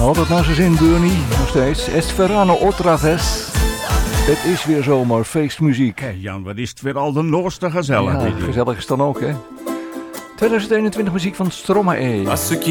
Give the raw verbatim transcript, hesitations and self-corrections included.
Altijd naar zijn zin, Bernie. Nog steeds. Es verano otra vez. Het is weer zomer, feestmuziek. Hey Jan, wat is het weer al de noorste gezellig. Ja, gezellig is het dan ook, hè. tweeduizend eenentwintig muziek van Stromae.